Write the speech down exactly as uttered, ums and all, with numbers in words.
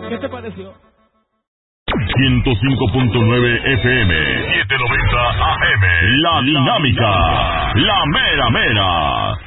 ¿Qué te pareció? ciento cinco punto nueve F M, setecientos noventa A M. La Dinámica, la mera mera.